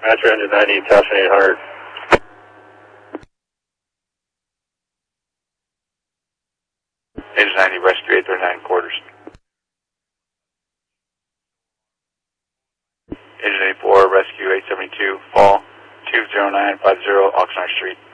Roger, 190, 1800. Engine 90, rescue 839 quarters. Engine 84, rescue 872, fall 20950 Oxnard Street.